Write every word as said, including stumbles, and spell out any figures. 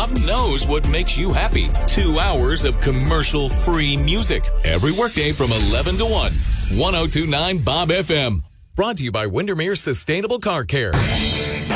Bob knows what makes you happy. Two hours of commercial-free music every workday from eleven to one. one oh two point nine Bob F M. Brought to you by Windermere Sustainable Car Care.